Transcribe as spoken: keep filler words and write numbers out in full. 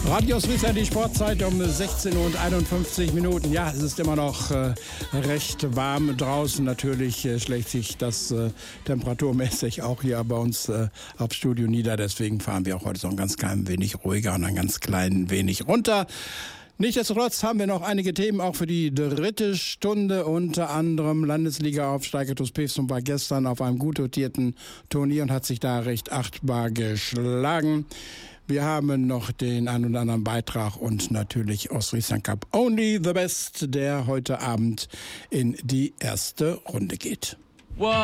Radio Swisser, die Sportzeit um sechzehn Uhr einundfünfzig Minuten. Ja, es ist immer noch äh, recht warm draußen. Natürlich äh, schlägt sich das äh, temperaturmäßig auch hier bei uns äh, aufs Studio nieder. Deswegen fahren wir auch heute so ein ganz klein wenig ruhiger und ein ganz klein wenig runter. Nichtsdestotrotz haben wir noch einige Themen auch für die dritte Stunde, unter anderem Landesliga-Aufsteiger TuS Pilsen war gestern auf einem gut dotierten Turnier und hat sich da recht achtbar geschlagen. Wir haben noch den einen oder anderen Beitrag und natürlich Ostfriesland Cup Only the Best, der heute Abend in die erste Runde geht.